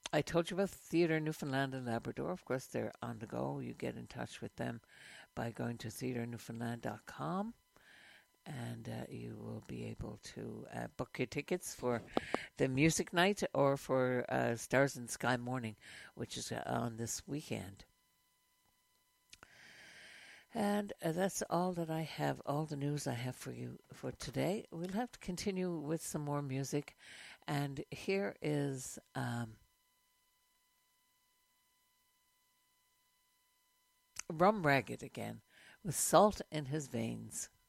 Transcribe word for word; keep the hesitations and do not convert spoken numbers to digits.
I told you about Theatre Newfoundland and Labrador. Of course, they're on the go. You get in touch with them by going to theatre newfoundland dot com, and uh, you will be able to uh, book your tickets for the music night or for uh, Stars in Sky Morning, which is uh, on this weekend. And uh, that's all that I have, all the news I have for you for today. We'll have to continue with some more music. And here is um, Rum Ragged again with Salt in His Veins.